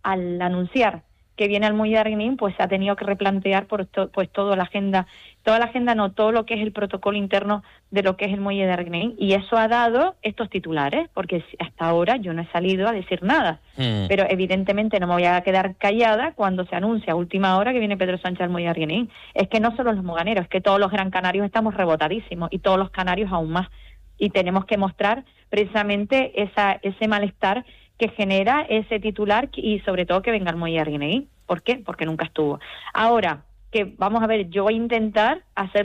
al anunciar que viene al muelle de Arguineguín, pues se ha tenido que replantear pues toda la agenda, todo lo que es el protocolo interno de lo que es el muelle de Arguineguín, y eso ha dado estos titulares, porque hasta ahora yo no he salido a decir nada, pero evidentemente no me voy a quedar callada cuando se anuncia a última hora que viene Pedro Sánchez al muelle de Arguineguín. Es que no solo los moganeros, es que todos los gran canarios estamos rebotadísimos, y todos los canarios aún más, y tenemos que mostrar precisamente ese malestar que genera ese titular, y sobre todo que venga al muelle de Arguineguín. ¿Por qué? Porque nunca estuvo. Ahora, que vamos a ver, yo voy a intentar hacer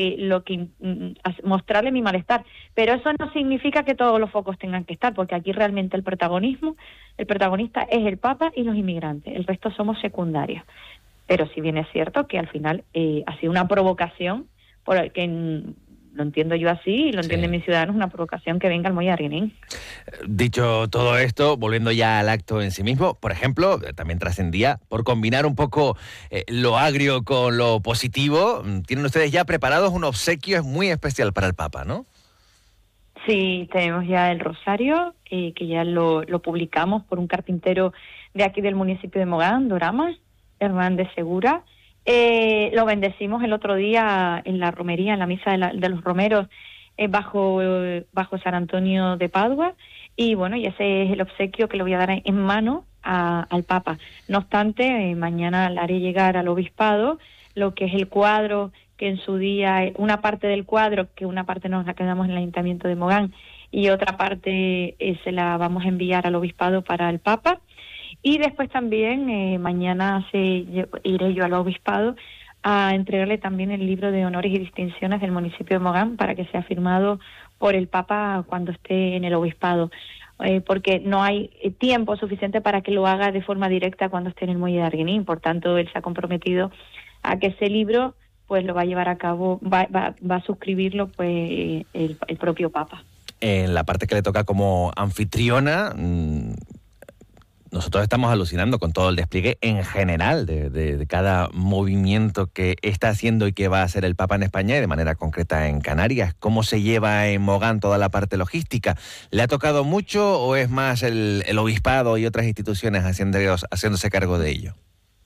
mostrarle mi malestar, pero eso no significa que todos los focos tengan que estar, porque aquí realmente el protagonista es el Papa y los inmigrantes, el resto somos secundarios. Pero si bien es cierto que al final ha sido una provocación, lo entiendo yo así y lo entienden mis ciudadanos, una provocación que venga al muelle de Arguineguín. Dicho todo esto, volviendo ya al acto en sí mismo, por ejemplo, también trascendía por combinar un poco lo agrio con lo positivo. Tienen ustedes ya preparados un obsequio muy especial para el Papa, ¿no? Sí, tenemos ya el rosario, que ya lo publicamos por un carpintero de aquí del municipio de Mogán, Doramas, Hernández Segura. Lo bendecimos el otro día en la romería, en la misa de los romeros, bajo San Antonio de Padua, y bueno, y ese es el obsequio que le voy a dar en mano al Papa. No obstante, mañana le haré llegar al obispado lo que es el cuadro, que en su día, una parte del cuadro, que una parte nos la quedamos en el Ayuntamiento de Mogán y otra parte se la vamos a enviar al obispado para el Papa. Y después también mañana iré yo al obispado a entregarle también el libro de honores y distinciones del municipio de Mogán para que sea firmado por el Papa cuando esté en el obispado, porque no hay tiempo suficiente para que lo haga de forma directa cuando esté en el muelle de Arguineguín. Por tanto, él se ha comprometido a que ese libro pues lo va a llevar a cabo, va a suscribirlo pues el propio Papa. En la parte que le toca como anfitriona, nosotros estamos alucinando con todo el despliegue en general de cada movimiento que está haciendo y que va a hacer el Papa en España y de manera concreta en Canarias. ¿Cómo se lleva en Mogán toda la parte logística? ¿Le ha tocado mucho o es más el obispado y otras instituciones haciéndose cargo de ello?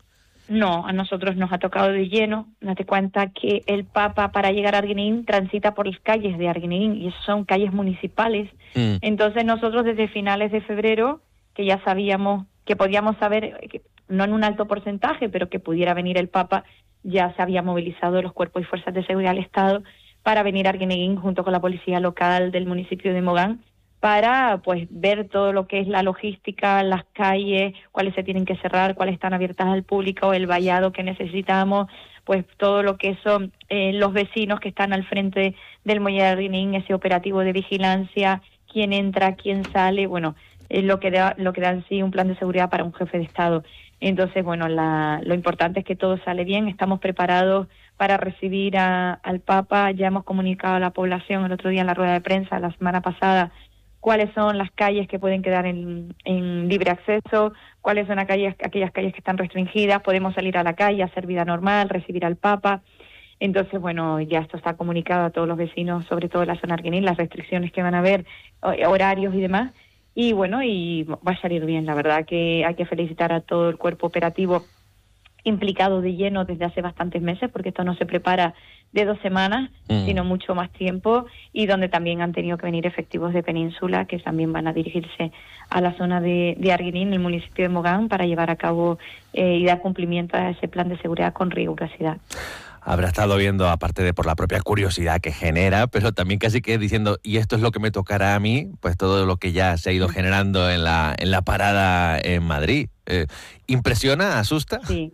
No, a nosotros nos ha tocado de lleno. Date cuenta que el Papa, para llegar a Arguineguín, transita por las calles de Arguineguín, y son calles municipales. Entonces nosotros desde finales de febrero, que ya sabíamos, que podíamos saber, no en un alto porcentaje, pero que pudiera venir el Papa, ya se había movilizado los cuerpos y fuerzas de seguridad del Estado para venir a Arguineguín junto con la policía local del municipio de Mogán, para pues ver todo lo que es la logística, las calles, cuáles se tienen que cerrar, cuáles están abiertas al público, el vallado que necesitamos, pues todo lo que son los vecinos que están al frente del muelle de Arguineguín, ese operativo de vigilancia, quién entra, quién sale, bueno, lo que da en sí un plan de seguridad para un jefe de Estado. Entonces, bueno, lo importante es que todo sale bien, estamos preparados para recibir al Papa. Ya hemos comunicado a la población el otro día en la rueda de prensa, la semana pasada, cuáles son las calles que pueden quedar en libre acceso, cuáles son aquellas calles que están restringidas, podemos salir a la calle, hacer vida normal, recibir al Papa. Entonces, bueno, ya esto está comunicado a todos los vecinos, sobre todo en la zona Arguineguín, las restricciones que van a haber, horarios y demás. Y bueno, y va a salir bien. La verdad que hay que felicitar a todo el cuerpo operativo implicado de lleno desde hace bastantes meses, porque esto no se prepara de 2 semanas, sino mucho más tiempo, y donde también han tenido que venir efectivos de Península, que también van a dirigirse a la zona de Arguineguín, el municipio de Mogán, para llevar a cabo y dar cumplimiento a ese plan de seguridad con rigurosidad. Habrá estado viendo, aparte de por la propia curiosidad que genera, pero también casi que diciendo, y esto es lo que me tocará a mí, pues todo lo que ya se ha ido generando en la parada en Madrid. ¿Impresiona? ¿Asusta? Sí.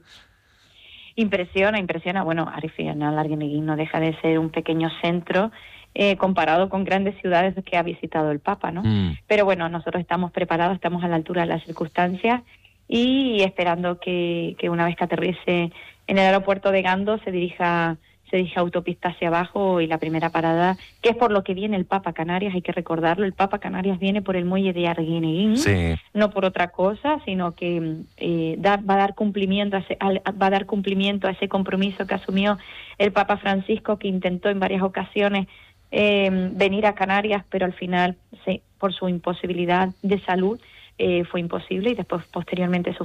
Impresiona. Bueno, al final Arguineguín no deja de ser un pequeño centro comparado con grandes ciudades que ha visitado el Papa, ¿no? Pero bueno, nosotros estamos preparados, estamos a la altura de las circunstancias y esperando que una vez que aterrice en el aeropuerto de Gando se dirija autopista hacia abajo, y la primera parada, que es por lo que viene el Papa Canarias, hay que recordarlo, el Papa Canarias viene por el muelle de Arguineguín, no por otra cosa, sino que va a dar cumplimiento a ese compromiso que asumió el Papa Francisco, que intentó en varias ocasiones venir a Canarias, pero al final por su imposibilidad de salud fue imposible, y después posteriormente